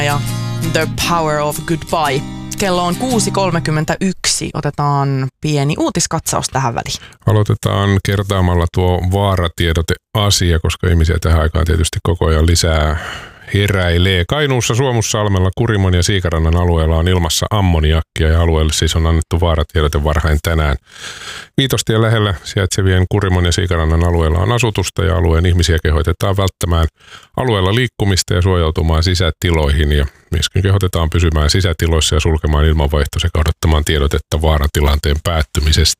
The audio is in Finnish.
ja The Power of Goodbye. Kello on 6.31. Otetaan pieni uutiskatsaus tähän väliin. Aloitetaan kertaamalla tuo vaaratiedote-asia, koska ihmisiä tähän aikaan tietysti koko ajan lisää heräilee. Kainuussa, Suomussalmella, Kurimon ja Siikarannan alueella on ilmassa ammoniakkia ja alueelle siis on annettu vaaratiedote varhain tänään. Viitostien lähellä sijaitsevien Kurimon ja Siikarannan alueella on asutusta ja alueen ihmisiä kehotetaan välttämään alueella liikkumista ja suojautumaan sisätiloihin ja myöskin kehotetaan pysymään sisätiloissa ja sulkemaan ilmanvaihto sekä odottamaan tiedotetta vaaratilanteen päättymisestä.